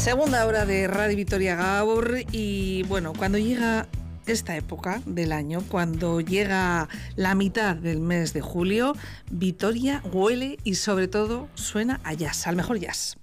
Segunda hora de Radio Vitoria Gaur y bueno, cuando llega esta época del año, cuando llega la mitad del mes de julio, Vitoria huele y sobre todo suena a jazz, al mejor jazz.